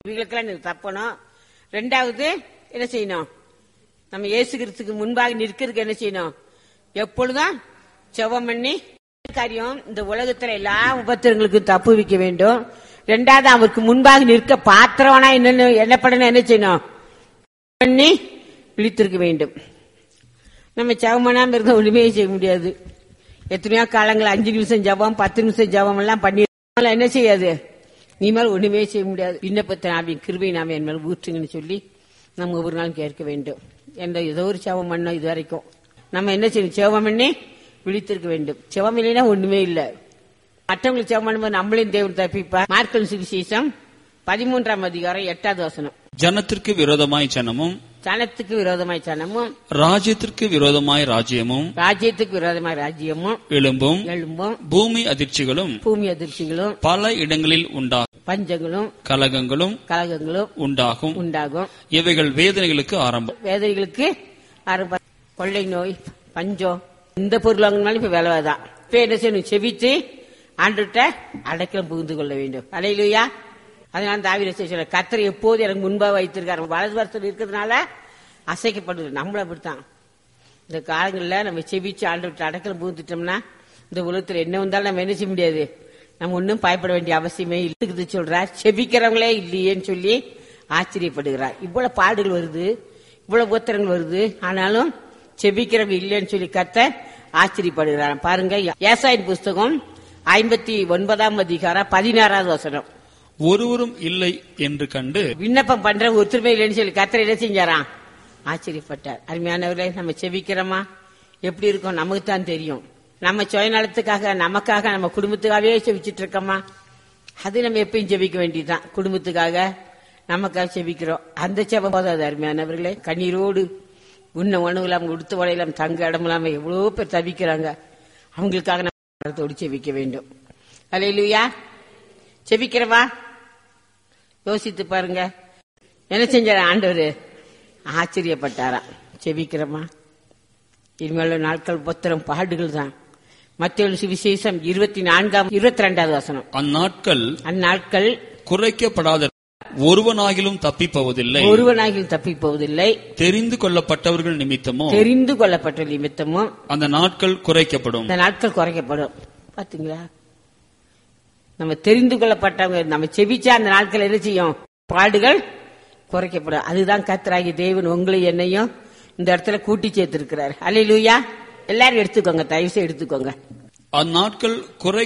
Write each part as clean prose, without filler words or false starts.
இவங்களுக்கெல்லாம் நீ தப்பணும். ரெண்டாவது என்ன செய்யணும்? நம்ம இயேசு கிறிஸ்துக்கு முன்பாக நிற்கிறதுக்கு என்ன செய்யணும்? எப்பொழுதும் ஜெபம் பண்ணி காரியம். இந்த உலகத்துல எல்லா உபத்திரங்களுக்கும் தப்பு வைக்க வேண்டும். ரெண்டாவது அவருக்கு முன்பாக நிற்க பாத்திரவனா என்ன பண்ணணும்? என்ன செய்யணும்? பண்ணி விழித்திருக்க வேண்டும். நம்ம ஜெபம் பண்ணாம இருந்தா ஒண்ணுமே செய்ய முடியாது. எத்தனையோ காலங்கள் 5 நிமிஷம் ஜெபம் 10 நிமிஷம் ஜெபம் எல்லாம் பண்ணி என்ன செய்யாது? நீ மேல ஒண்ணுமே செய்ய முடியாது. விண்ணப்பத்தை நாவின் கிருபை நாம என் மேல ஊற்றுங்கன்னு சொல்லி நம்ம ஒவ்வொரு நாளும் கேட்க வேண்டும். என்ற ஏதோ ஒரு ஜெபம் பண்ணோம். இது வரைக்கும் நம்ம என்ன செய்யணும்? ஜெபம் பண்ணி விழித்திருக்க வேண்டும். ஜெபம் இல்லைன்னா ஒண்ணுமே இல்லை. மற்றவங்களுக்கு ஜெபம் பண்ணும்போது நம்மளையும் தேவன் தப்பிப்பார். மார்க்கு சுவிசேஷம் 13ஆம் அதிகாரம் 8வது வசனம். ஜனத்திற்கு விரோதமாய் ஜனமும், ஜனத்துக்கு விரோதமாய் ஜனமும், ராஜ்யத்திற்கு விரோதமாய் ராஜ்யமும், ராஜ்யத்துக்கு விரோதமாய் ராஜ்யமும் எழும்பும் பூமி அதிர்ச்சிகளும் பல இடங்களில் உண்டாகும். பஞ்சங்களும் கலகங்களும் உண்டாகும். இவைகள் வேதனைகளுக்கு ஆரம்பம். கொள்ளை நோய், பஞ்சம், இந்த பொருள் வாங்கினாலும் இப்ப விலைதான். இப்ப என்ன செய்யணும்? செபித்து ஆண்டுகிட்ட அடைக்கலம் புகுந்து கொள்ள வேண்டும். அல்லேலூயா. அதனால தாவீது சொல்ற, கர்த்தர் எப்போது எனக்கு முன்பாக வைத்திருக்காரு. வலது வருஷத்தில் இருக்கிறதுனால அசைக்கப்படுது. நம்மள அப்படித்தான். இந்த காலங்களில் நம்ம செபிச்சு ஆண்டுகிட்ட அடைக்கலம் புகுந்துட்டோம்னா இந்த உலகத்துல என்ன வந்தாலும் நம்ம என்ன செய்ய முடியாது. நம்ம ஒன்னும் பயப்பட வேண்டிய அவசியமே இல்லை சொல்றார். செபிக்கிறவங்களே இல்லையேன்னு சொல்லி ஆச்சரியப்படுகிறார். இவ்வளவு பாடுகள் வருது, இவ்வளவு உத்தரங்கள் வருது, ஆனாலும் செபிக்கிறவங்க இல்லைன்னு சொல்லி கர்த்தர் ஆச்சரியப்படுகிறார். பாருங்க, ஏசாயின் புஸ்தகம் 59ஆம் அதிகாரம் 16வது வசனம். ஒருவரும் இல்லை என்று கண்டு விண்ணப்பம் பண்ற ஒருத்தருமே இல்லைன்னு சொல்லி கர்த்தர் என்ன செஞ்சாராம்? ஆச்சரியப்பட்டார். அருமையானவர்களே, நம்ம செபிக்கிறோமா? எப்படி இருக்கும்? நமக்கு தான் தெரியும். நம்ம சுயநலத்துக்காக, நமக்காக, நம்ம குடும்பத்துக்காகவே செபிச்சுட்டு இருக்கோமா? அது நம்ம எப்பயும் செபிக்க வேண்டியதுதான். குடும்பத்துக்காக, நமக்காக செபிக்கிறோம். அந்த செபம் போதாது. அருமையானவர்களே, கண்ணீரோடு உண்ண உணவு இல்லாம, உடுத்த உடையிலாம், தங்க இடம் இல்லாம எவ்வளவு பேர் தவிக்கிறாங்க. அவங்களுக்காக நம்ம செபிக்க வேண்டும். அல்லேலூயா. செபிக்கிறவா? யோசித்து பாருங்க. என்ன செஞ்சார ஆண்டவர்? ஆச்சரியப்பட்டாரா? செபிக்கிறமா? இனிமேல் நாட்கள் உபத்திரம் பாடுகள் தான். மத்தேயு சுவிசேஷம் 22வது வசனம். அந்நாட்கள் குறைக்கப்படாத ஒருவனாகிலும் தப்பிப்போவதில்லை. தெரிந்து கொள்ளப்பட்டவர்கள் நிமித்தமும் அந்த நாட்கள் குறைக்கப்படும். பாத்தீங்களா? நம்ம தெரிந்து கொள்ளப்பட்டவங்க, நம்ம செபிச்சா அந்த நாட்கள் என்ன செய்யும்? பாடுகள் குறைக்கப்படும். அதுதான் கர்த்தராகிய தேவன் உங்களை என்னையும் இந்த இடத்துல கூட்டி சேர்த்திருக்கிறார். அல்லேலூயா. எல்லாரும் எடுத்துக்கோங்க, தயவுசெய்து எடுத்துக்கோங்க. அந்நாட்கள்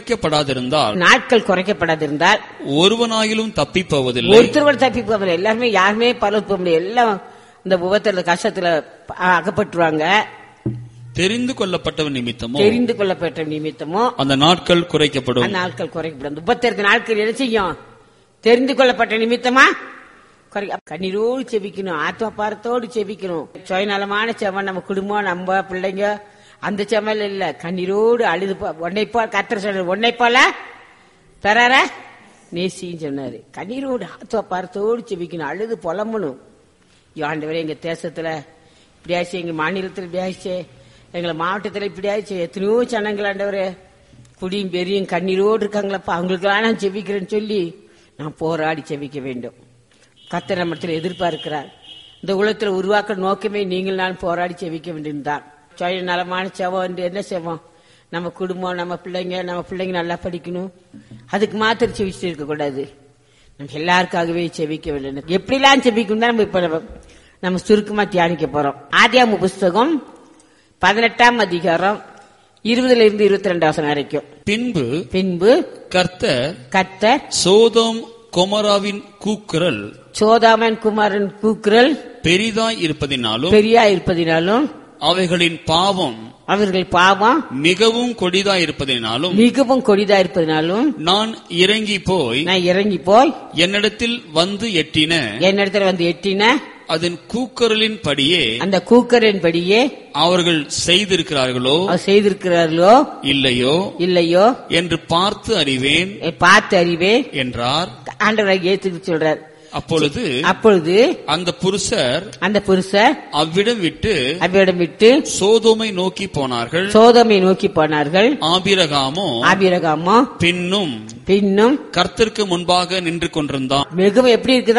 குறைக்கப்படாதிருந்தால் ஒருவனாகிலும் தப்பிப்போவதில்லை. ஒருத்தர் தப்பிப்போவதில்லை. எல்லாருமே யாருமே பரலோகம் போக முடியாது. எல்லாம் இந்த உபத்திரத்துல கஷ்டத்துல அகப்பட்டுருவாங்க. தெரிந்து கொள்ளப்பட்ட நிமித்தமோ அந்த நாட்கள் குறைக்கப்படும். உபத்திரத்து நாட்கள் என்ன செய்யும்? தெரிந்து கொள்ளப்பட்ட நிமித்தமா கண்ணீரோடு செபிக்கணும். ஆத்மா பாரத்தோடு செபிக்கணும். சுயநலமான செவன் நம்ம குடும்பம், நம்ம பிள்ளைங்க, அந்த செமல் இல்ல. கண்ணீரோடு அழுது ஒன்னைப்போல் கர்த்தர் சொன்னார், ஒன்னைப்போல தரார நேசின்னு சொன்னாரு. கண்ணீரோடு ஆத்மா பாரத்தோடு செபிக்கணும். அழுது புலம்பணும். ஆண்டவரே, எங்க தேசத்துல இப்படியாச்சு, எங்க மாநிலத்தில் இப்படியாச்சு, எங்களை மாவட்டத்தில் இப்படி ஆயிடுச்சு, எத்தனையோ ஜனங்கள் ஆண்டவரே குடியும் பெரியும் கண்ணீரோடு இருக்காங்களப்பா, அவங்களுக்கெல்லாம் நான் செபிக்கிறேன்னு சொல்லி நான் போராடி செபிக்க வேண்டும். கர்த்தர் நம்மிடத்தில் எதிர்பார்க்கிறார். இந்த உலகத்தில் உருவாக்க நோக்கமே நீங்கள் நான் போராடி செபிக்க வேண்டியதுதான். சுய நலமான செவம் என்று என்ன செவம்? நம்ம குடும்பம், நம்ம பிள்ளைங்க நல்லா படிக்கணும், அதுக்கு மாத்திரம் செபிச்சுட்டு இருக்கக்கூடாது. நம்ம எல்லாருக்காகவே செபிக்க வேண்டும். எப்படிலாம் செபிக்கணும் தான் நம்ம இப்ப நம்ம சுருக்கமா தியானிக்க போறோம். ஆதியாகம புஸ்தகம் 18ஆம் அதிகாரம் 20லிருந்து 22 வசனம் வரைக்கும். பின்பு கர்த்தர் சோதோம் குமாரின் கூக்குரல் பெரிதாய் இருப்பதினாலும் அவர்கள் பாவம் மிகவும் கொடிதாய் இருப்பதினாலும் நான் இறங்கி போய் என்னிடத்தில் வந்து எட்டின அதன் கூக்குரலின் படியே அவர்கள் செய்திருக்கிறார்களோ இல்லையோ என்று பார்த்து அறிவேன் என்றார். ஆண்டவராகிய இயேசு சொல்றார். அப்பொழுது அந்த புருஷர் அவ்விடம் விட்டு சோதோமை நோக்கி போனார்கள். ஆபிரகாமோ பின்னும் கர்த்தருக்கு முன்பாக நின்று கொண்டிருந்தான். மிகவும் எப்படி இருக்குது?